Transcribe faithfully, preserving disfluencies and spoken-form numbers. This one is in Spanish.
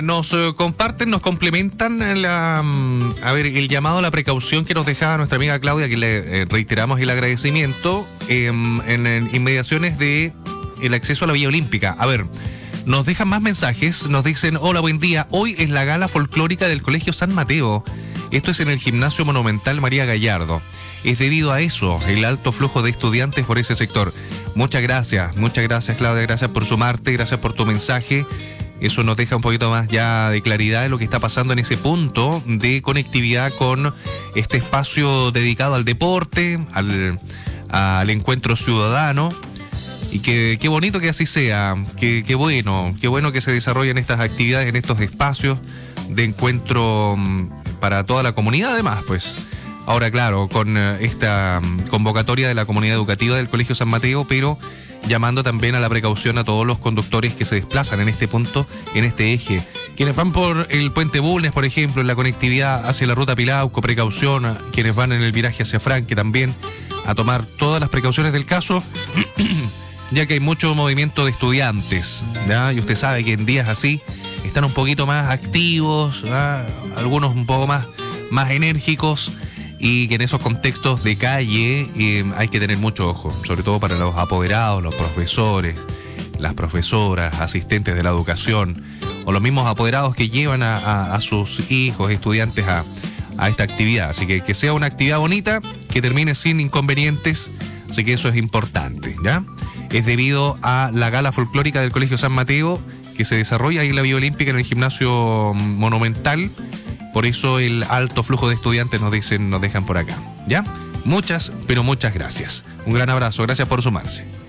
Nos eh, comparten, nos complementan la, mm, a ver, el llamado a la precaución que nos dejaba nuestra amiga Claudia, que le eh, reiteramos el agradecimiento, eh, en, en inmediaciones de el acceso a la Villa Olímpica. A ver, nos dejan más mensajes, nos dicen: hola, buen día, hoy es la gala folclórica del Colegio San Mateo. Esto es en el Gimnasio Monumental María Gallardo. Es debido a eso, el alto flujo de estudiantes por ese sector. Muchas gracias, muchas gracias Claudia, gracias por sumarte, gracias por tu mensaje. Eso nos deja un poquito más ya de claridad de lo que está pasando en ese punto de conectividad con este espacio dedicado al deporte, al, al encuentro ciudadano. Y que qué bonito que así sea, que, que bueno, qué bueno que se desarrollen estas actividades en estos espacios de encuentro para toda la comunidad además, pues. Ahora, claro, con esta convocatoria de la comunidad educativa del Colegio San Mateo, pero llamando también a la precaución a todos los conductores que se desplazan en este punto, en este eje. Quienes van por el puente Bulnes, por ejemplo, en la conectividad hacia la ruta Pilauco, precaución. Quienes van en el viraje hacia Franque también, a tomar todas las precauciones del caso, ya que hay mucho movimiento de estudiantes, ¿ya? Y usted sabe que en días así están un poquito más activos, ¿ya? Algunos un poco más, más enérgicos. Y que en esos contextos de calle eh, hay que tener mucho ojo, sobre todo para los apoderados, los profesores, las profesoras, asistentes de la educación, o los mismos apoderados que llevan a, a, a sus hijos, estudiantes a, a esta actividad. Así que que sea una actividad bonita, que termine sin inconvenientes, así que eso es importante, ¿ya? Es debido a la gala folclórica del Colegio San Mateo, que se desarrolla ahí en la Villa Olímpica, en el Gimnasio Monumental. Por eso el alto flujo de estudiantes nos dicen, nos dejan por acá, ¿ya? Muchas, pero muchas gracias. Un gran abrazo, gracias por sumarse.